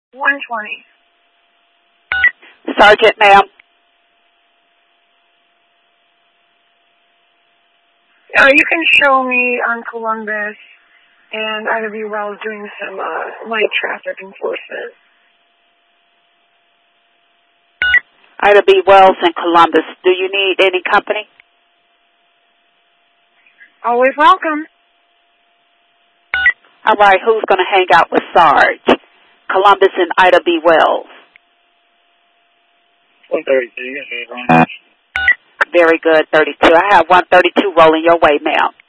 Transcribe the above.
120. Sergeant, ma'am. You can show me on Columbus and Ida B. Wells doing some light traffic enforcement. Ida B. Wells in Columbus. Do you need any company? Always welcome. All right, who's going to hang out with Sarge? Columbus and Ida B. Wells. 132. Very good, 32. I have 132 rolling your way, ma'am.